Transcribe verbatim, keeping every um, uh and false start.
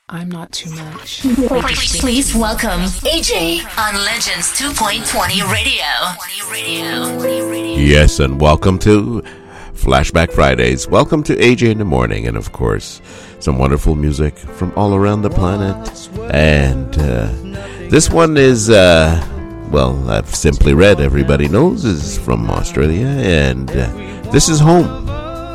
I'm not too much. Please, please welcome A J on Legends two point twenty Radio. Yes, and welcome to Flashback Fridays. Welcome to A J in the morning, and of course, some wonderful music from all around the planet. And uh, this one is, uh, well, I've Simply Red, everybody knows, is from Australia, and uh, this is Home.